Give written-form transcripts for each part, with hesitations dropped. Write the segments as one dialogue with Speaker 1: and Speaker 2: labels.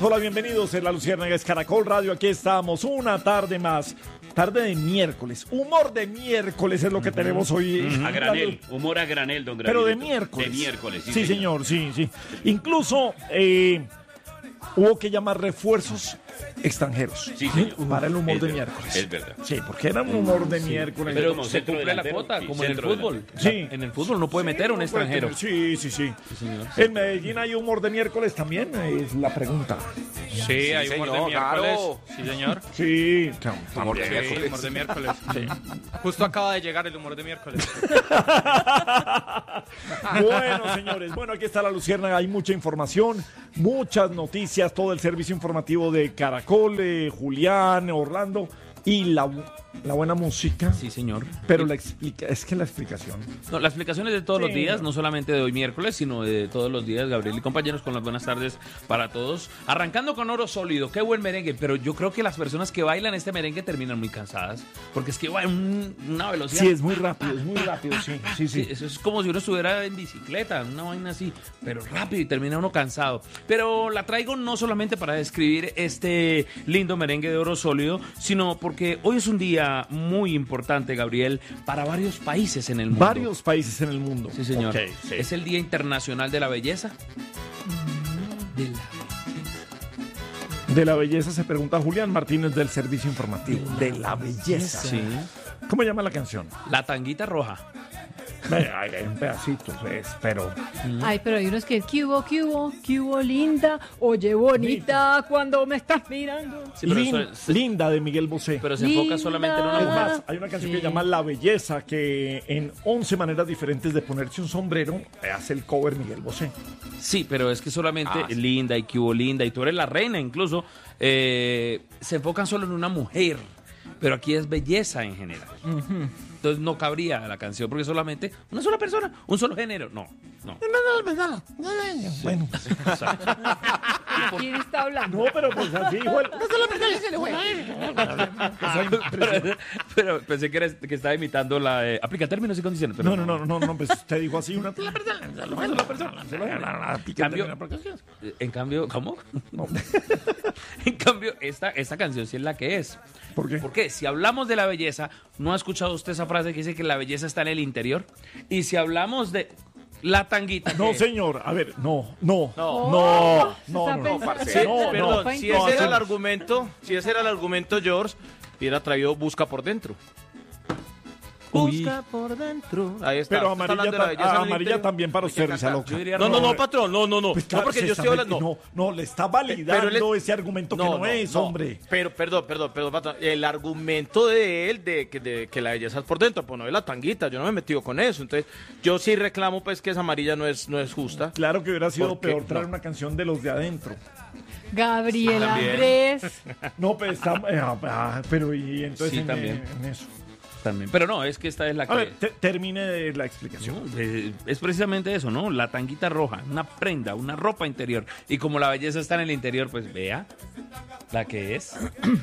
Speaker 1: Hola, bienvenidos en La Luciérnaga, es Caracol Radio. Aquí estamos, una tarde más. Tarde de miércoles. Humor de miércoles es lo que tenemos hoy.
Speaker 2: A granel, humor a granel, don Granel.
Speaker 1: Pero de miércoles.
Speaker 2: De miércoles,
Speaker 1: sí, señor, sí. Incluso hubo que llamar refuerzos extranjeros.
Speaker 2: Sí, señor.
Speaker 1: Para el humor de
Speaker 2: verdad,
Speaker 1: miércoles.
Speaker 2: Es verdad.
Speaker 1: Sí, porque era un humor de miércoles.
Speaker 2: Pero como
Speaker 3: se
Speaker 2: centro
Speaker 3: cumple la
Speaker 2: delantero,
Speaker 3: cuota,
Speaker 2: sí,
Speaker 3: como en el
Speaker 2: centro
Speaker 3: fútbol.
Speaker 1: Sí.
Speaker 3: En el fútbol no puede meter un
Speaker 1: no puede
Speaker 3: extranjero.
Speaker 1: tener- Sí.
Speaker 3: señor.
Speaker 1: En Medellín hay humor de miércoles también, es la pregunta.
Speaker 3: Sí, hay humor de
Speaker 4: señor,
Speaker 3: miércoles.
Speaker 4: claro.
Speaker 3: Sí, señor.
Speaker 1: Sí,
Speaker 4: Humor de
Speaker 3: Sí,
Speaker 4: miércoles.
Speaker 3: humor de miércoles. Sí. Justo acaba de llegar el humor de miércoles.
Speaker 1: Bueno, señores, bueno, aquí está La Luciérnaga, hay mucha información, muchas noticias, todo el servicio informativo de Caracol, Julián, Orlando y la buena música.
Speaker 3: Sí, señor.
Speaker 1: Pero la explicación.
Speaker 3: No, la explicación es de todos
Speaker 1: Sí.
Speaker 3: los días, no solamente de hoy miércoles, sino de todos los días. Gabriel y compañeros, con las buenas tardes para todos. Arrancando con Oro Sólido, qué buen merengue, pero yo creo que las personas que bailan este merengue terminan muy cansadas, porque es que va en una velocidad.
Speaker 1: Sí, es muy rápido, sí.
Speaker 3: Sí, eso es como si uno estuviera en bicicleta, una vaina así, pero rápido y termina uno cansado. Pero la traigo no solamente para describir este lindo merengue de Oro Sólido, sino porque hoy es un día muy importante, Gabriel, para varios países en el mundo.
Speaker 1: Varios países en el mundo.
Speaker 3: Sí, señor.
Speaker 1: Ok, sí.
Speaker 3: Es el Día Internacional de la Belleza.
Speaker 1: De la belleza se pregunta Julián Martínez del Servicio Informativo. De la belleza.
Speaker 3: Sí.
Speaker 1: ¿Cómo llama la canción?
Speaker 3: La tanguita roja.
Speaker 1: Hay un pedacito, pero...
Speaker 5: Ay, pero hay unos que ¿qué hubo, linda? Oye, bonita, cuando me estás mirando.
Speaker 3: Sí, pero
Speaker 1: Linda de Miguel Bosé.
Speaker 3: pero se enfoca solamente en una
Speaker 1: Es
Speaker 3: mujer.
Speaker 1: más, hay una canción que
Speaker 5: Sí.
Speaker 1: se llama La Belleza, que en 11 maneras diferentes de ponerse un sombrero hace el cover Miguel Bosé.
Speaker 3: Sí, pero es que solamente linda y que hubo linda y tú eres la reina incluso, se enfocan solo en una mujer, pero aquí es belleza en general. Entonces no cabría la canción porque solamente una sola persona, un solo género. No.
Speaker 1: Bueno,
Speaker 5: ¿Quién está hablando?
Speaker 1: no, pero pues así, igual.
Speaker 3: pero pensé que estaba imitando la de aplica términos y condiciones. Pero
Speaker 1: No, pues usted dijo así una
Speaker 3: En cambio, ¿cómo? En cambio, esta canción sí es la que es.
Speaker 1: ¿Por qué?
Speaker 3: Porque si hablamos de la belleza, ¿no ha escuchado usted esa frase que dice que la belleza está en el interior? Y si hablamos de la tanguita.
Speaker 1: No,
Speaker 3: ¿qué?
Speaker 1: señor, a ver, no.
Speaker 4: Perdón, si ese era
Speaker 1: así-
Speaker 4: el argumento, George, hubiera traído Busca por dentro.
Speaker 3: Uy.
Speaker 4: Busca por dentro. Ahí está.
Speaker 1: Pero
Speaker 4: Está hablando de la belleza en el
Speaker 1: amarilla
Speaker 4: interior.
Speaker 1: también para
Speaker 4: Hay que
Speaker 1: usted, Risa
Speaker 4: cantar.
Speaker 1: Loca.
Speaker 3: Yo diría
Speaker 4: No, patrón, no.
Speaker 1: Pues
Speaker 4: No,
Speaker 1: claro,
Speaker 4: porque
Speaker 1: se
Speaker 4: yo
Speaker 1: está
Speaker 4: estoy hablando.
Speaker 1: No, le está validando
Speaker 4: Pero
Speaker 1: ese argumento que no es, hombre.
Speaker 4: Pero, perdón, patrón. El argumento de él de que la belleza es por dentro, pues no es la tanguita. Yo no me he metido con eso. Entonces, yo sí reclamo pues que esa amarilla no es justa.
Speaker 1: Claro que hubiera sido
Speaker 4: ¿Por qué?
Speaker 1: peor traer
Speaker 4: No.
Speaker 1: una canción de los de adentro.
Speaker 5: Gabriel
Speaker 4: También.
Speaker 5: Andrés.
Speaker 1: No, pero está... pero y entonces
Speaker 3: Sí,
Speaker 1: en,
Speaker 3: también.
Speaker 1: en eso.
Speaker 3: También. Pero no, es que esta es la que...
Speaker 1: A ver, termine de la explicación.
Speaker 3: ¿no? Es precisamente eso, ¿no? La tanguita roja, una prenda, una ropa interior. Y como la belleza está en el interior, pues vea la que es.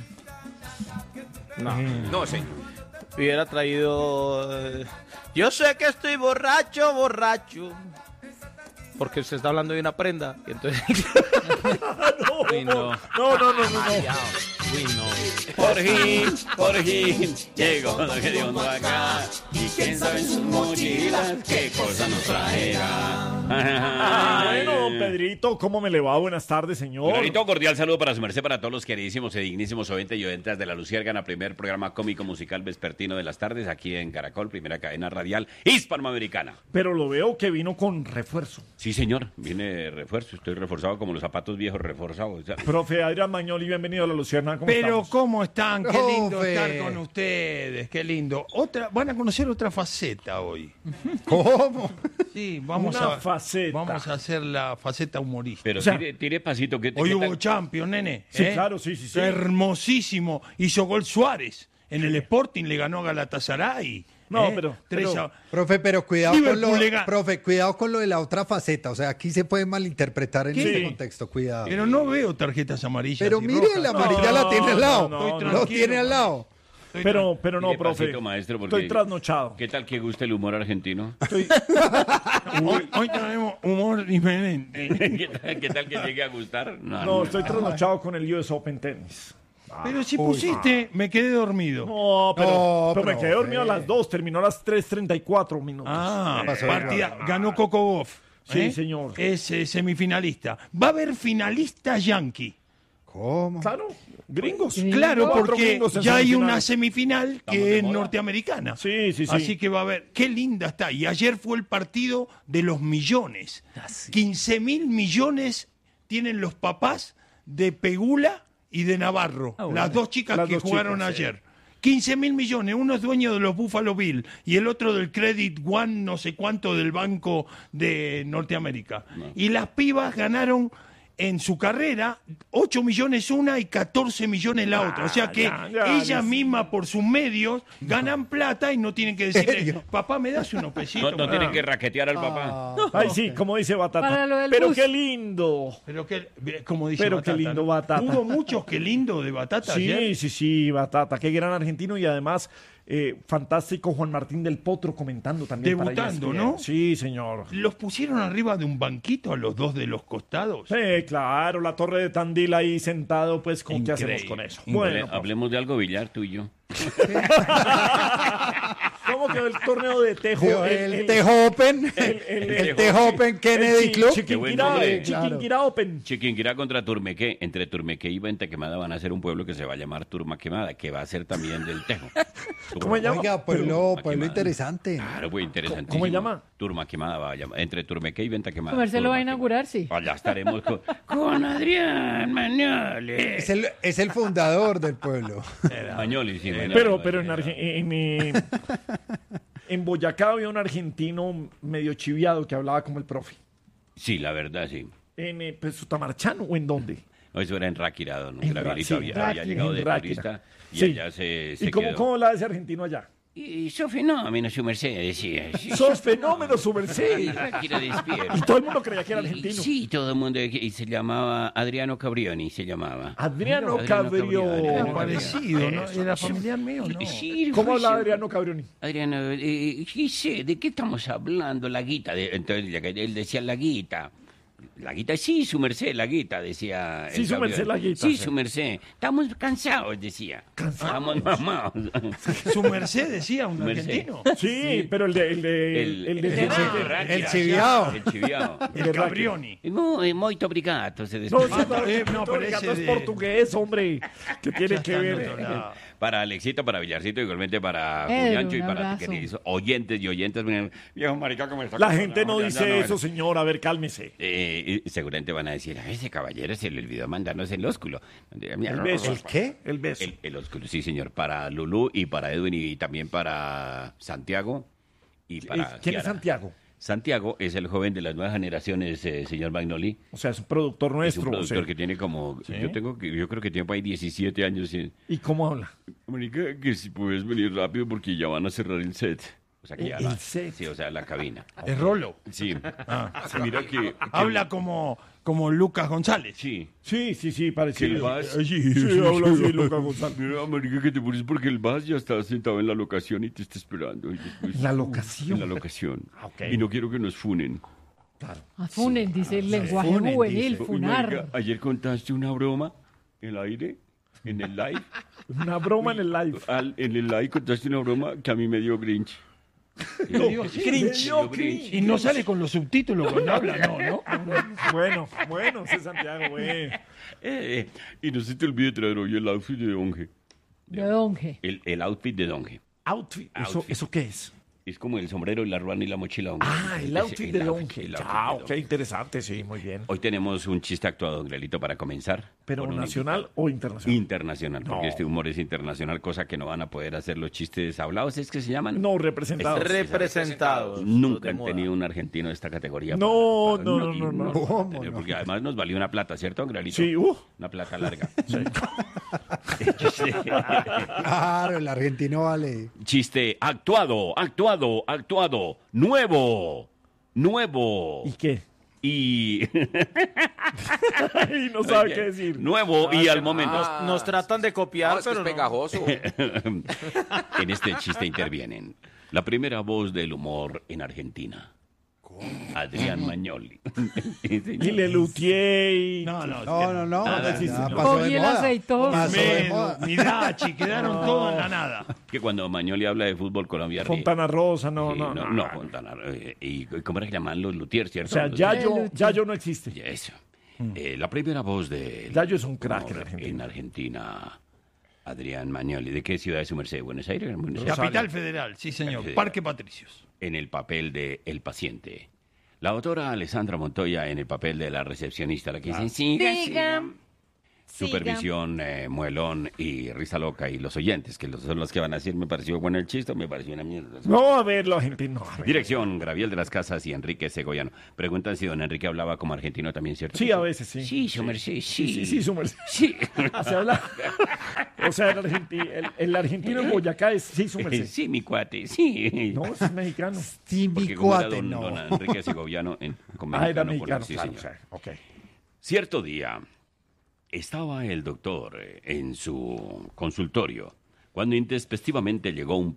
Speaker 4: No, señor. Hubiera traído... yo sé que estoy borracho. Porque usted está hablando de una prenda. Y entonces...
Speaker 3: Uy, no. Uy, no.
Speaker 2: Por fin, llegó lo que Dios no acá. Y quién sabe en sus mochilas qué cosa nos traerá.
Speaker 1: Bueno, don Pedrito, ¿cómo me le va? Buenas tardes, señor.
Speaker 2: Un cordial saludo para su merced, para todos los queridísimos y dignísimos oyentes y oyentas de La Luciérnaga, primer programa cómico musical vespertino de las tardes, aquí en Caracol, primera cadena radial hispanoamericana.
Speaker 1: Pero lo veo que vino con refuerzo.
Speaker 2: Sí, señor, viene refuerzo, estoy reforzado como los zapatos viejos reforzados.
Speaker 1: Profe Adrián Magnoli, bienvenido a La Luciérnaga. ¿Cómo
Speaker 6: Pero
Speaker 1: estamos?
Speaker 6: ¿cómo están? Qué lindo
Speaker 7: Profe.
Speaker 6: estar con ustedes, qué lindo. Van a conocer otra faceta hoy.
Speaker 7: ¿Cómo?
Speaker 6: Sí, vamos
Speaker 1: Una
Speaker 6: a
Speaker 1: faceta.
Speaker 6: Vamos a hacer la faceta humorística.
Speaker 2: Pero
Speaker 1: O sea,
Speaker 2: tire pasito. ¿qué
Speaker 6: Hoy
Speaker 2: tal?
Speaker 6: hubo Champions, nene.
Speaker 1: Sí, claro, sí.
Speaker 6: Hermosísimo. Hizo gol Suárez. En el Sporting le ganó a Galatasaray.
Speaker 1: No, pero-
Speaker 6: 3-1.
Speaker 7: Profe, pero cuidado
Speaker 6: Liverpool le gana.
Speaker 7: cuidado con lo de la otra faceta. O sea, aquí se puede malinterpretar en
Speaker 6: ¿Qué?
Speaker 7: este contexto. Cuidado.
Speaker 6: Pero no veo tarjetas amarillas.
Speaker 7: Pero
Speaker 6: y
Speaker 7: mire,
Speaker 6: rojas.
Speaker 7: la amarilla la tiene al lado.
Speaker 1: no,
Speaker 6: Estoy
Speaker 7: Lo
Speaker 6: tranquilo,
Speaker 7: tiene al lado.
Speaker 1: Pero no,
Speaker 2: Mire,
Speaker 1: profe.
Speaker 2: pasito, maestro, porque-
Speaker 1: Estoy trasnochado.
Speaker 2: ¿Qué tal que gusta el humor argentino?
Speaker 6: Hoy tenemos humor diferente.
Speaker 2: ¿Qué tal que llegue a gustar?
Speaker 1: No, estoy trasnochado con el US Open Tennis.
Speaker 6: Pero si pusiste, me quedé dormido.
Speaker 1: No, pero me
Speaker 7: profe.
Speaker 1: quedé dormido a las 2, terminó a las 3:34 minutos.
Speaker 6: Ah,
Speaker 7: pasó?
Speaker 6: partida. Ganó Coco Gauff.
Speaker 1: Sí, señor.
Speaker 6: Es semifinalista. Va a haber finalista yankee.
Speaker 7: ¿Cómo?
Speaker 1: Claro, gringos.
Speaker 6: Claro,
Speaker 1: Cuatro
Speaker 6: porque
Speaker 1: gringos en
Speaker 6: ya hay
Speaker 1: semifinal.
Speaker 6: una semifinal
Speaker 2: Estamos
Speaker 6: que
Speaker 2: de
Speaker 6: es
Speaker 2: moda.
Speaker 6: norteamericana.
Speaker 1: Sí, sí, sí.
Speaker 6: Así que va a haber. Qué linda está. Y ayer fue el partido de los millones. 15.000 millones tienen los papás de Pegula y de Navarro. Las dos chicas
Speaker 1: Las
Speaker 6: que
Speaker 1: dos
Speaker 6: jugaron
Speaker 1: chicas, sí.
Speaker 6: ayer. 15.000 millones. Uno es dueño de los Buffalo Bills y el otro del Credit One, no sé cuánto, del Banco de Norteamérica. Y las pibas ganaron en su carrera 8 millones una y 14 millones la otra. O sea que
Speaker 1: ya,
Speaker 6: ellas mismas por sus medios ganan plata y no tienen que decirle,
Speaker 7: ¿Serio?
Speaker 6: papá, ¿me das unos pesitos?
Speaker 2: No tienen que raquetear al papá.
Speaker 1: Ay, sí, como dice Batata.
Speaker 5: Para lo del
Speaker 1: Pero
Speaker 5: bus.
Speaker 1: qué lindo.
Speaker 6: Pero que, como dice
Speaker 1: Pero qué
Speaker 6: Batata,
Speaker 1: lindo
Speaker 6: ¿no?
Speaker 1: Batata.
Speaker 6: Hubo muchos qué lindo de Batata
Speaker 1: Sí,
Speaker 6: ayer.
Speaker 1: sí, Batata. Qué gran argentino y además fantástico Juan Martín del Potro comentando también. para
Speaker 6: Debutando,
Speaker 1: ESPN.
Speaker 6: ¿no?
Speaker 1: Sí, señor.
Speaker 6: ¿Los pusieron arriba de un banquito a los dos de los costados?
Speaker 1: Sí, claro, la torre de Tandil ahí sentado, pues, ¿con qué hacemos
Speaker 6: Increíble.
Speaker 1: con eso?
Speaker 2: Bueno,
Speaker 1: Bueno,
Speaker 2: hablemos de algo billar tú y yo.
Speaker 1: ¿cómo quedó el torneo de Tejo?
Speaker 7: Digo, el Tejo Open, el Tejo Open Kennedy Club.
Speaker 2: Qué buen nombre.
Speaker 1: Chiquinquirá Open.
Speaker 2: Chiquinquirá contra Turmequé. Entre Turmequé y Venta Quemada van a ser un pueblo que se va a llamar Turma Quemada, que va a ser también del Tejo.
Speaker 1: ¿Cómo se llama?
Speaker 7: Oiga, pueblo
Speaker 2: Quemada.
Speaker 7: interesante.
Speaker 2: Claro, muy interesante.
Speaker 1: ¿Cómo se llama?
Speaker 2: Turma Quemada va a llamar. Entre Turmequé y Venta Quemada.
Speaker 5: Comercial lo va a
Speaker 2: Turma
Speaker 5: inaugurar, sí.
Speaker 2: Quemada. Allá estaremos con Adrián Mañoles.
Speaker 7: Es el fundador del pueblo.
Speaker 2: Mañoles, sí, Mañoles.
Speaker 1: Pero en Boyacá había un argentino medio chiviado que hablaba como el profe.
Speaker 2: Sí, la verdad, sí.
Speaker 1: ¿En Sutamarchano o en dónde?
Speaker 2: No, eso era en Ráquira, don
Speaker 1: En
Speaker 2: Gabrielito.
Speaker 1: sí,
Speaker 2: había llegado
Speaker 1: en
Speaker 2: de
Speaker 1: Ráquira.
Speaker 2: turista y
Speaker 1: Sí.
Speaker 2: allá se
Speaker 1: ¿Y cómo
Speaker 2: quedó.
Speaker 1: hablaba ese argentino allá?
Speaker 2: Y sos fenómeno, su merced, decía. Sí,
Speaker 1: ¡Sos fenómeno, su merced!
Speaker 2: Ráquira despierta.
Speaker 1: Y todo el mundo creía que era argentino.
Speaker 2: Sí, todo el mundo. Y se llamaba Adriano Cabrioni, se llamaba.
Speaker 1: Adriano
Speaker 2: Adriano
Speaker 1: Cabrioni.
Speaker 2: Cabrioni.
Speaker 6: Parecido, ¿no? Era familiar mío, ¿no?
Speaker 2: Sí,
Speaker 1: ¿Cómo
Speaker 2: fue
Speaker 1: hablaba
Speaker 2: siempre-
Speaker 1: Adriano Cabrioni?
Speaker 2: Adriano, ¿qué sé? ¿De qué estamos hablando? La guita. Entonces él decía la guita. La guita, sí, su merced, la guita, decía.
Speaker 1: Sí,
Speaker 2: el
Speaker 1: su merced,
Speaker 2: Cabrioni.
Speaker 1: la guita,
Speaker 2: Sí,
Speaker 1: sí.
Speaker 2: su merced. Estamos cansados, decía. Estamos mamados.
Speaker 6: Su merced decía un
Speaker 2: Merced.
Speaker 6: argentino.
Speaker 1: Sí, pero el de
Speaker 2: Ráquira.
Speaker 7: el chiviao.
Speaker 2: El chiviao.
Speaker 6: El Cabrioni.
Speaker 2: Muito obrigado, se
Speaker 1: No,
Speaker 2: despide.
Speaker 1: sí,
Speaker 6: no, pero ese
Speaker 1: es
Speaker 6: de-
Speaker 1: portugués, hombre. ¿Qué tiene
Speaker 6: Ya
Speaker 1: que
Speaker 6: está en
Speaker 1: ver?
Speaker 6: otro lado.
Speaker 2: Para Alexito, para Villarcito, igualmente para
Speaker 5: Pedro,
Speaker 2: Juliancho y
Speaker 5: un
Speaker 2: para
Speaker 5: abrazo.
Speaker 2: queridos oyentes y oyentes. Miren, viejo marica, ¿cómo está?
Speaker 1: La gente no
Speaker 2: Ya
Speaker 1: dice
Speaker 2: no,
Speaker 1: eso, señor. A ver, cálmese.
Speaker 2: y seguramente van a decir, a ese caballero se le olvidó mandarnos el ósculo.
Speaker 1: El beso.
Speaker 7: ¿El qué?
Speaker 1: El beso.
Speaker 2: El ósculo, sí, señor. Para Lulú y para Edwin y también para Santiago y para
Speaker 1: ¿Quién es
Speaker 2: Kiara.
Speaker 1: Santiago?
Speaker 2: Santiago es el joven de las nuevas generaciones, señor Magnoli.
Speaker 1: O sea, es un productor
Speaker 2: Es
Speaker 1: nuestro.
Speaker 2: un
Speaker 1: o
Speaker 2: productor
Speaker 1: sea.
Speaker 2: que tiene como, yo creo que tiene por ahí 17 años.
Speaker 1: ¿Y cómo habla?
Speaker 2: Marica, que si puedes venir rápido porque ya van a cerrar el set. O sea, que ya
Speaker 1: El set.
Speaker 2: Sí, o sea, la cabina.
Speaker 6: Es Rolo.
Speaker 2: Sí. Mira que
Speaker 6: Habla como Lucas González.
Speaker 2: sí.
Speaker 1: Sí,
Speaker 2: Que el
Speaker 1: parecido.
Speaker 2: VAS.
Speaker 1: Sí, habla así, Lucas González.
Speaker 2: Mira, marica, que te pones porque el VAS ya está sentado en la locación y te está esperando. Y después-
Speaker 1: ¿La locación?
Speaker 2: En la locación.
Speaker 1: ok.
Speaker 2: Y no quiero que nos funen.
Speaker 5: Afunen, dice el lenguaje
Speaker 6: Funen,
Speaker 5: juvenil,
Speaker 6: dice.
Speaker 2: Uy,
Speaker 5: funar.
Speaker 2: marica, ayer contaste una broma en el aire, en el live.
Speaker 1: Una broma en el live.
Speaker 2: En el live contaste una broma que a mí me dio Grinch.
Speaker 6: Le digo, sí,
Speaker 1: Cringe.
Speaker 6: le digo, y no sale con los subtítulos cuando habla, no.
Speaker 1: Bueno, ese Santiago, güey.
Speaker 2: Y no se te olvide traer hoy el outfit de Donge.
Speaker 5: De Donge.
Speaker 2: El outfit de Donge.
Speaker 1: Outfit. ¿Eso qué es?
Speaker 2: Es como el sombrero, y la ruana y la mochila Donge.
Speaker 1: Ah, el outfit de Donge.
Speaker 2: el outfit
Speaker 1: Ah,
Speaker 2: de
Speaker 1: ok,
Speaker 2: Donge.
Speaker 1: interesante, sí, muy bien.
Speaker 2: Hoy tenemos un chiste actuado, Grelito, para comenzar.
Speaker 1: ¿Pero
Speaker 2: con un
Speaker 1: nacional
Speaker 2: invitado.
Speaker 1: o internacional?
Speaker 2: Internacional, porque
Speaker 1: No.
Speaker 2: este humor es internacional, cosa que no van a poder hacer los chistes hablados, ¿es que se llaman?
Speaker 1: No, representado.
Speaker 4: Representados.
Speaker 2: Nunca
Speaker 4: de
Speaker 2: han
Speaker 4: moda.
Speaker 2: tenido un argentino de esta categoría.
Speaker 1: No,
Speaker 2: para-
Speaker 1: no,
Speaker 2: y
Speaker 1: no, no.
Speaker 7: ¿Cómo
Speaker 2: tener,
Speaker 7: no?
Speaker 2: Porque además nos valió una plata, ¿cierto, Grelito?
Speaker 1: Sí,
Speaker 2: Una plata larga.
Speaker 7: Claro, el argentino vale.
Speaker 2: Chiste actuado, nuevo.
Speaker 1: ¿Y qué?
Speaker 2: y
Speaker 1: Y no sabe qué decir.
Speaker 2: nuevo y al momento.
Speaker 4: Nos tratan de copiar,
Speaker 8: No, es que
Speaker 4: pero
Speaker 8: es pegajoso.
Speaker 2: En este chiste intervienen la primera voz del humor en Argentina, Adrián Magnoli. Sí, señor.
Speaker 1: Y le luteé y...
Speaker 6: No.
Speaker 7: No.
Speaker 2: Nada,
Speaker 7: pues, ya
Speaker 2: sí,
Speaker 7: pasó de
Speaker 5: Cogí el
Speaker 7: moda.
Speaker 5: aceitoso.
Speaker 7: Pasó de
Speaker 6: Medo,
Speaker 7: moda.
Speaker 6: Midachi, quedaron todos en la nada.
Speaker 2: Que cuando Magnoli habla de fútbol Colombia ríe.
Speaker 1: Fontana Rosa,
Speaker 2: Sí,
Speaker 1: no.
Speaker 2: Fontana. ¿Y cómo era que llaman los luthiers,
Speaker 1: O
Speaker 2: cierto?
Speaker 1: sea,
Speaker 2: Los
Speaker 1: Yayo no existe.
Speaker 2: Eso. La primera voz de
Speaker 1: Yayo es un crack en
Speaker 2: humor
Speaker 1: Argentina.
Speaker 2: en Argentina, Adrián Magnoli. ¿De qué ciudad es su merced? ¿Buenos Aires? Buenos Aires.
Speaker 6: Capital Federal, sí señor.
Speaker 2: Federal.
Speaker 6: Parque Patricios.
Speaker 2: En el papel de El Paciente. La autora Alessandra Montoya en el papel de la recepcionista, la que dice, siga. Supervisión, Muelón y Risa Loca y los oyentes, que son los que van a decir, me pareció bueno el chiste, me pareció una mierda.
Speaker 1: No, a ver, los argentinos. No, a ver.
Speaker 2: Dirección, Graviel de las Casas y Enrique Segoyano. Preguntan si don Enrique hablaba como argentino también, ¿cierto?
Speaker 1: Sí, a veces sí.
Speaker 2: Sí, su merced, sí.
Speaker 1: Sí, su merced.
Speaker 2: Sí.
Speaker 1: Se habla. O sea, el argentino en Boyacá es sí, su merced.
Speaker 2: Sí, mi cuate, sí.
Speaker 1: No, es mexicano.
Speaker 7: Sí,
Speaker 2: Porque
Speaker 7: mi
Speaker 2: como era
Speaker 7: cuate,
Speaker 2: don
Speaker 7: no.
Speaker 2: Enrique Segoviano
Speaker 1: Era
Speaker 2: mexicano,
Speaker 1: mexicano,
Speaker 2: sí,
Speaker 1: claro.
Speaker 2: señor.
Speaker 1: O sea, ok.
Speaker 2: Cierto día, estaba el doctor en su consultorio cuando intempestivamente llegó un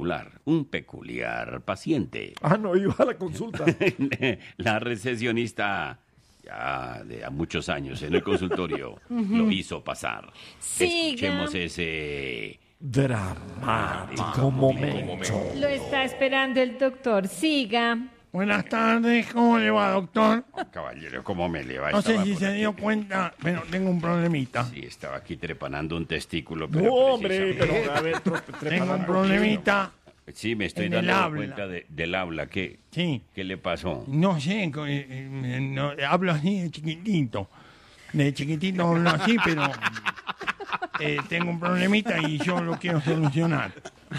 Speaker 2: peculiar paciente.
Speaker 1: Ah, no, iba a la consulta.
Speaker 2: La recepcionista, ya de a muchos años en el consultorio, lo hizo pasar. Escuchemos ese...
Speaker 1: Dramático momento.
Speaker 5: Lo está esperando el doctor. Siga.
Speaker 6: Buenas tardes, ¿cómo le va, doctor?
Speaker 2: Caballero, ¿cómo me le va?
Speaker 6: No sé
Speaker 2: Estaba
Speaker 6: si
Speaker 2: por
Speaker 6: se
Speaker 2: aquí.
Speaker 6: dio cuenta, pero tengo un problemita.
Speaker 2: Sí, estaba aquí trepanando un testículo.
Speaker 1: No,
Speaker 2: pero
Speaker 1: hombre,
Speaker 2: precisamente-
Speaker 1: pero a ver,
Speaker 6: Tengo un problemita.
Speaker 2: Sí, me estoy
Speaker 6: en el
Speaker 2: dando
Speaker 6: habla.
Speaker 2: cuenta del habla. ¿Qué
Speaker 6: Sí.
Speaker 2: le pasó?
Speaker 6: No sé, no, hablo así de chiquitito. De chiquitito hablo así, pero tengo un problemita y yo lo quiero solucionar.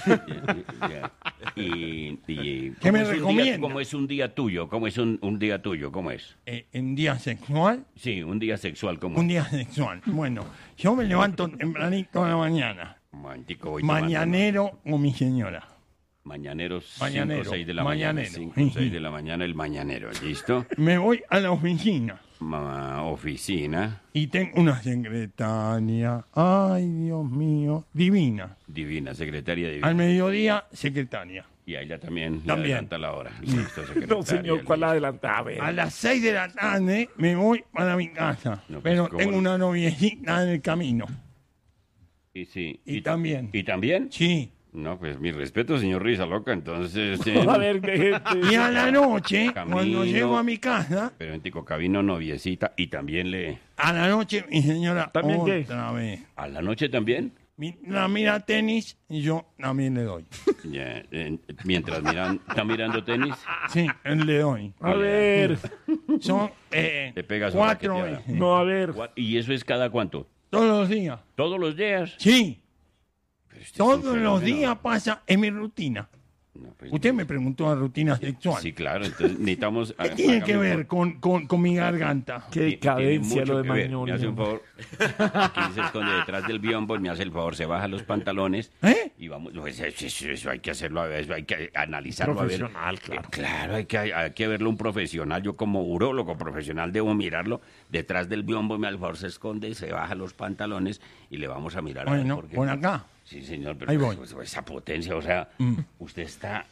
Speaker 2: Ya. Y
Speaker 6: ¿Qué
Speaker 2: ¿cómo
Speaker 6: me
Speaker 2: es un día-
Speaker 6: recomienda?
Speaker 2: ¿Cómo es un día tuyo? ¿Cómo es un día tuyo? ¿Cómo es?
Speaker 6: ¿En día sexual?
Speaker 2: Sí, un día sexual. ¿Cómo
Speaker 6: Un
Speaker 2: es?
Speaker 6: día sexual. Bueno, yo me levanto tempranito a la mañana.
Speaker 2: Un momentico, voy tomando
Speaker 6: Mañanero o mi señora.
Speaker 2: Mañaneros, 5 o
Speaker 6: Mañanero,
Speaker 2: 6 de la
Speaker 6: mañanero.
Speaker 2: mañana. 5 o 6 de la mañana, el mañanero. ¿Listo?
Speaker 6: Me voy a la oficina
Speaker 2: Oficina.
Speaker 6: y tengo una secretaria. Ay, Dios mío, divina.
Speaker 2: Divina, secretaria divina.
Speaker 6: Al mediodía, secretaria.
Speaker 2: Y a ella también, le
Speaker 6: También.
Speaker 2: adelanta la hora. Listo, secretaria.
Speaker 1: No, señor, ¿cuál
Speaker 2: listo.
Speaker 1: adelanta? A ver.
Speaker 6: A las 6 de la tarde me voy para mi casa.
Speaker 2: No, pues,
Speaker 6: pero
Speaker 2: ¿cómo
Speaker 6: tengo
Speaker 2: no?
Speaker 6: una noviecita en el camino.
Speaker 2: Y sí.
Speaker 6: Y también.
Speaker 2: ¿Y también?
Speaker 6: Sí.
Speaker 2: No, pues mi respeto, señor Risa Loca, entonces...
Speaker 1: A ver, gente.
Speaker 6: Y a la noche,
Speaker 2: Camino.
Speaker 6: cuando llego a mi casa,
Speaker 2: Pero en Tico Cabino, noviecita, y también le...
Speaker 6: a la noche mi señora
Speaker 1: ¿También qué?
Speaker 6: otra vez.
Speaker 2: ¿A la noche también?
Speaker 6: La mira tenis y yo también le doy.
Speaker 2: Ya, mientras está mirando tenis,
Speaker 6: Sí, le doy.
Speaker 1: A ver.
Speaker 6: Son
Speaker 2: te pegas
Speaker 6: 4
Speaker 2: una raqueteada.
Speaker 6: veces.
Speaker 1: No, a ver.
Speaker 2: ¿Y eso es cada cuánto?
Speaker 6: Todos los días.
Speaker 2: ¿Todos los días?
Speaker 6: Sí,
Speaker 2: Pero este es un
Speaker 6: todos los
Speaker 2: fenómeno.
Speaker 6: días pasa en mi rutina.
Speaker 2: No, pues,
Speaker 6: Usted me preguntó la rutina sexual.
Speaker 2: Sí, claro, entonces necesitamos...
Speaker 6: ¿Qué tiene que
Speaker 2: hágame
Speaker 6: ver con mi garganta?
Speaker 1: Qué
Speaker 2: Tiene
Speaker 1: decadencia
Speaker 2: mucho
Speaker 1: lo de
Speaker 2: que ver.
Speaker 1: Magnoli.
Speaker 2: Me hace un favor. Aquí se esconde detrás del biombo, me hace el favor, se baja los pantalones.
Speaker 6: ¿Eh?
Speaker 2: Y vamos, pues, eso hay que hacerlo, eso hay que analizarlo. a ver.
Speaker 1: Profesional, claro.
Speaker 2: Claro, hay que verlo un profesional. Yo como urólogo profesional debo mirarlo. Detrás del biombo, me al favor se esconde, se baja los pantalones y le vamos a mirar. a ver
Speaker 6: Bueno,
Speaker 2: por qué.
Speaker 6: por acá.
Speaker 2: Sí, señor, pero
Speaker 6: Ahí voy.
Speaker 2: pues, esa potencia, o sea, usted está...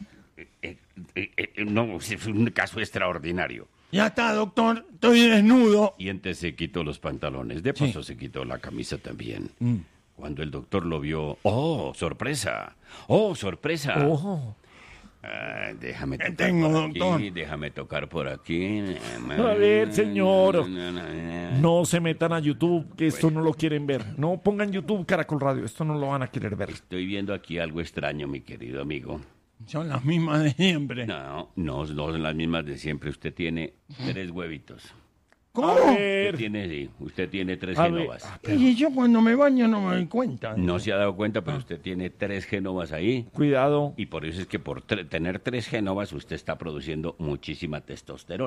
Speaker 2: no, es un caso extraordinario.
Speaker 6: Ya está, doctor. Estoy desnudo.
Speaker 2: Y antes se quitó los pantalones. De paso se quitó la camisa también. Cuando el doctor lo vio... ¡Oh, sorpresa! ¡Oh, sorpresa!
Speaker 1: Ojo.
Speaker 2: Ah, déjame
Speaker 6: ¿Qué
Speaker 2: tocar
Speaker 6: tengo,
Speaker 2: por
Speaker 6: doctor?
Speaker 2: aquí, déjame tocar por aquí.
Speaker 1: A ver, señor. No se metan a YouTube, que esto no lo quieren ver. No pongan YouTube Caracol Radio, esto no lo van a querer ver.
Speaker 2: Estoy viendo aquí algo extraño, mi querido amigo.
Speaker 6: Son las mismas de siempre.
Speaker 2: No son las mismas de siempre. Usted tiene 3 huevitos.
Speaker 6: ¿Cómo?
Speaker 1: A ver.
Speaker 2: Usted tiene 3
Speaker 1: A ver.
Speaker 2: genovas.
Speaker 6: Y yo cuando me baño no me doy cuenta.
Speaker 2: No se ha dado cuenta, pero usted tiene 3 genovas ahí.
Speaker 1: Cuidado.
Speaker 2: Y por eso es que por tener 3 genovas usted está produciendo muchísima testosterona.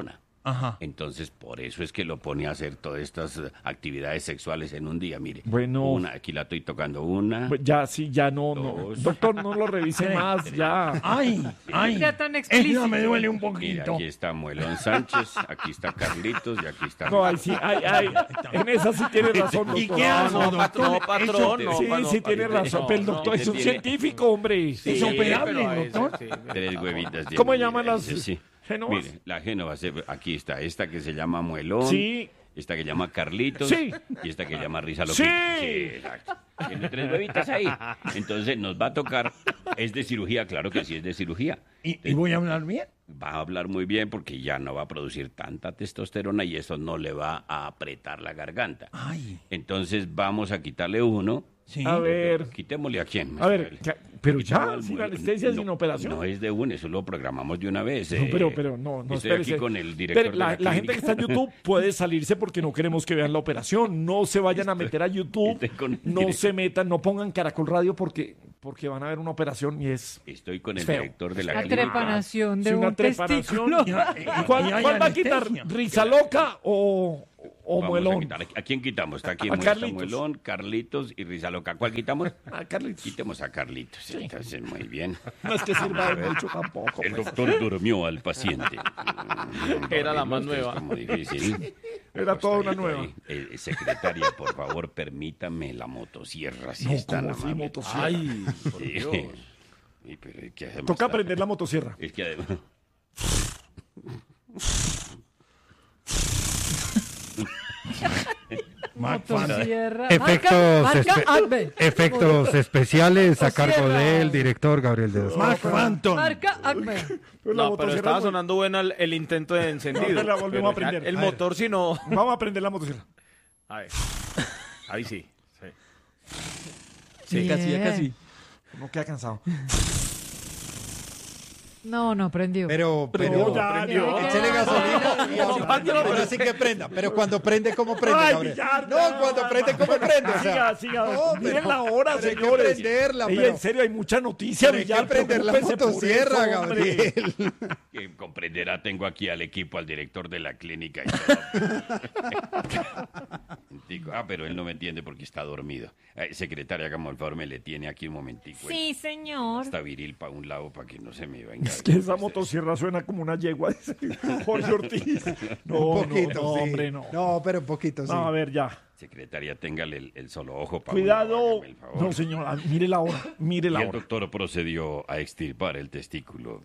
Speaker 6: Ajá.
Speaker 2: Entonces, por eso es que lo pone a hacer todas estas actividades sexuales en un día. Mire,
Speaker 1: Bueno.
Speaker 2: aquí la estoy tocando una.
Speaker 1: Pues ya, sí, ya no.
Speaker 2: Dos.
Speaker 1: Doctor, no lo revise más, ya.
Speaker 6: Ay, ay.
Speaker 5: sea tan
Speaker 6: Esa
Speaker 5: explícito.
Speaker 6: me duele un
Speaker 2: Mira,
Speaker 6: poquito.
Speaker 2: aquí está Muelón Sánchez, aquí está Carlitos y aquí está...
Speaker 1: No, ahí sí, en esa sí tiene razón,
Speaker 6: ¿Y
Speaker 1: doctor.
Speaker 6: qué hago,
Speaker 4: No,
Speaker 6: doctor?
Speaker 4: patrón, no,
Speaker 1: Sí,
Speaker 4: no,
Speaker 1: sí tiene
Speaker 4: patrón,
Speaker 1: razón,
Speaker 4: no,
Speaker 1: pero el
Speaker 4: no,
Speaker 1: doctor es un
Speaker 2: tiene-
Speaker 1: científico, hombre.
Speaker 6: ¿Es operable,
Speaker 4: pero ahí
Speaker 6: doctor?
Speaker 4: sí.
Speaker 2: 3 huevitas. de-
Speaker 1: ¿Cómo llaman las
Speaker 2: Sí.
Speaker 1: génovas?
Speaker 2: Mire, la génova, aquí está esta que se llama Muelón.
Speaker 1: Sí.
Speaker 2: Esta que llama Carlitos.
Speaker 1: Sí.
Speaker 2: Y esta que llama Risa
Speaker 1: Sí.
Speaker 2: Loquita. Exacto. Tiene 3 huevitas ahí. Entonces nos va a tocar. ¿Es de cirugía? Claro que sí es de cirugía.
Speaker 6: ¿Y voy a hablar bien?
Speaker 2: Va a hablar muy bien porque ya no va a producir tanta testosterona y eso no le va a apretar la garganta.
Speaker 6: Ay,
Speaker 2: Entonces vamos a quitarle uno.
Speaker 6: sí.
Speaker 1: A ver,
Speaker 2: Quitémosle a quién.
Speaker 1: a ver, pero ya,
Speaker 2: Quitémosle
Speaker 1: sin
Speaker 2: al-
Speaker 1: anestesia,
Speaker 2: no,
Speaker 1: sin operación.
Speaker 2: No es de uno, eso lo programamos de una vez.
Speaker 1: No, pero no,
Speaker 2: Estoy
Speaker 1: espérese.
Speaker 2: aquí con el director
Speaker 1: Pero
Speaker 2: de la
Speaker 1: la gente que está en
Speaker 2: clínica.
Speaker 1: YouTube puede salirse porque no queremos que vean la operación. No se vayan a meter a YouTube.
Speaker 2: estoy con el
Speaker 1: No
Speaker 2: director.
Speaker 1: se metan, no pongan Caracol Radio porque van a ver una operación y es
Speaker 2: Estoy con el
Speaker 1: Feo.
Speaker 2: director de la
Speaker 5: La
Speaker 2: clínica.
Speaker 5: trepanación de
Speaker 1: sí, una
Speaker 5: un
Speaker 1: trepanación.
Speaker 5: testículo.
Speaker 1: ¿Cuál,
Speaker 6: Y hay
Speaker 1: cuál va a quitar?
Speaker 6: anestesia.
Speaker 1: ¿Risa loca o
Speaker 2: Vamos a
Speaker 1: muelón?
Speaker 2: quitar. ¿A quién quitamos? Está aquí
Speaker 1: A
Speaker 2: está
Speaker 1: Carlitos.
Speaker 2: Muelón, Carlitos y Risa Loca. ¿Cuál quitamos?
Speaker 1: Ah, Carlitos.
Speaker 2: Quitemos a Carlitos. Entonces, muy bien.
Speaker 1: No es que sirva de mucho tampoco.
Speaker 2: El
Speaker 1: pues.
Speaker 2: doctor durmió al paciente.
Speaker 4: Era la más
Speaker 2: Esto es
Speaker 4: nueva.
Speaker 2: como difícil.
Speaker 1: Era toda una
Speaker 2: Acostadito
Speaker 1: nueva.
Speaker 2: ahí. Secretaria, por favor, permítame la motosierra, si
Speaker 1: No,
Speaker 2: es tan
Speaker 1: ¿cómo así,
Speaker 2: amable.
Speaker 1: motosierra?
Speaker 4: Ay, por
Speaker 2: Sí.
Speaker 4: Dios.
Speaker 2: Sí, pero es que además-
Speaker 1: Toca prender la motosierra.
Speaker 2: Es que además...
Speaker 6: Mark Fan-
Speaker 5: Motosierra.
Speaker 7: Efectos,
Speaker 5: Marca Acme.
Speaker 7: efectos especiales a cargo
Speaker 5: Motosierra.
Speaker 7: del director Gabriel de Dos.
Speaker 6: Mark Phantom.
Speaker 5: Marca Acme.
Speaker 1: Pero la
Speaker 4: No, pero
Speaker 1: motosierra
Speaker 4: estaba
Speaker 1: es muy-
Speaker 4: sonando buena el intento de encendido.
Speaker 1: No, la volvemos a
Speaker 4: Pero ya
Speaker 1: prender.
Speaker 4: El
Speaker 1: A ver.
Speaker 4: motor, si no.
Speaker 1: Vamos a prender la motosierra.
Speaker 4: A ver. Ahí sí.
Speaker 3: Sí, casi, ya
Speaker 5: Bien.
Speaker 3: casi.
Speaker 1: No queda cansado.
Speaker 5: No prendió.
Speaker 7: Pero,
Speaker 1: No, ya,
Speaker 4: prendió.
Speaker 1: ya.
Speaker 7: échele gasolina y ahora sí que prenda. Pero cuando prende, ¿cómo prende,
Speaker 1: Ay,
Speaker 7: Gabriel?
Speaker 1: ya,
Speaker 7: No,
Speaker 1: ya.
Speaker 7: cuando prende, ¿cómo prende? O sea,
Speaker 1: Siga.
Speaker 7: no,
Speaker 1: Miren
Speaker 7: pero-
Speaker 1: la hora,
Speaker 7: pero hay que
Speaker 1: señores.
Speaker 7: prenderla,
Speaker 1: Ey,
Speaker 7: pero-
Speaker 1: en serio, hay mucha noticia,
Speaker 7: pero hay que
Speaker 1: Villar.
Speaker 7: prender la
Speaker 1: preocúpese por
Speaker 7: motosierra,
Speaker 1: eso, hombre.
Speaker 7: Gabriel.
Speaker 2: Que comprenderá, tengo aquí al equipo, al director de la clínica y todo. Digo, pero él no me entiende porque está dormido. Secretaria, hagamos el favor, me le tiene aquí un momentico.
Speaker 5: Sí, señor.
Speaker 2: Está viril para un lado para que no se me venga.
Speaker 1: Es que esa motosierra suena como una yegua, dice Jorge Ortiz. No,
Speaker 7: Un poquito,
Speaker 1: no,
Speaker 7: sí.
Speaker 1: hombre, no.
Speaker 7: No, pero un poquito, sí.
Speaker 1: No, a ver, ya.
Speaker 2: Secretaria, téngale el solo ojo para
Speaker 1: Cuidado.
Speaker 2: hágame el favor.
Speaker 1: No, señora, mire la hora. Mire
Speaker 2: Y
Speaker 1: la
Speaker 2: el
Speaker 1: hora.
Speaker 2: doctor procedió a extirpar el testículo.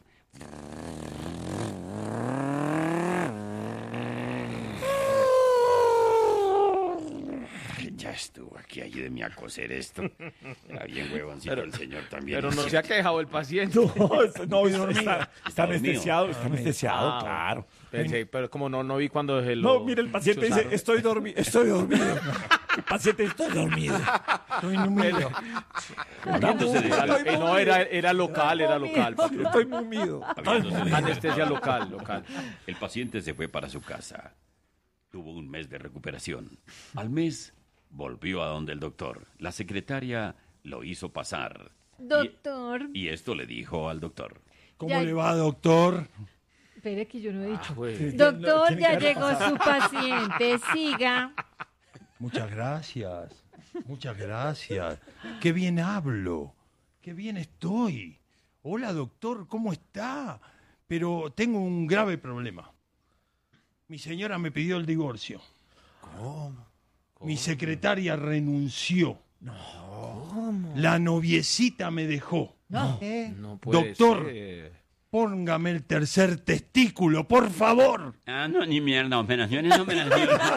Speaker 2: Ya estuvo aquí, ayúdeme a coser esto. Está bien huevoncito el señor también.
Speaker 4: Pero no se ha quejado el paciente.
Speaker 1: No, está anestesiado, está anestesiado,
Speaker 4: Ah,
Speaker 1: claro.
Speaker 4: Pensé, pero como no vi cuando se
Speaker 1: No,
Speaker 4: lo
Speaker 1: mire, el paciente dice,
Speaker 4: chuzaron.
Speaker 1: estoy dormido. El paciente, estoy dormido.
Speaker 6: Estoy número.
Speaker 2: Habiéndose de-
Speaker 4: No, era local. papi.
Speaker 1: Estoy mumido.
Speaker 2: habiéndose de-
Speaker 4: Anestesia local.
Speaker 2: El paciente se fue para su casa. Tuvo un mes de recuperación. Al mes volvió a donde el doctor. La secretaria lo hizo pasar.
Speaker 5: Doctor.
Speaker 2: Y esto le dijo al doctor.
Speaker 6: ¿Cómo
Speaker 5: Ya-
Speaker 6: le va, doctor?
Speaker 5: Espere que yo no he dicho.
Speaker 4: Güey.
Speaker 5: Doctor,
Speaker 1: tiene
Speaker 5: ya
Speaker 1: que
Speaker 5: llegó su paciente. Siga.
Speaker 6: Muchas gracias. Muchas gracias. Qué bien hablo. Qué bien estoy. Hola, doctor, ¿cómo está? Pero tengo un grave problema. Mi señora me pidió el divorcio. ¿Cómo? Mi secretaria renunció. No. La noviecita me dejó.
Speaker 5: No.
Speaker 4: No puede
Speaker 6: Doctor.
Speaker 4: ser.
Speaker 6: Póngame el tercer testículo, por favor.
Speaker 2: Ah, no, ni mierda, operaciones, operaciones.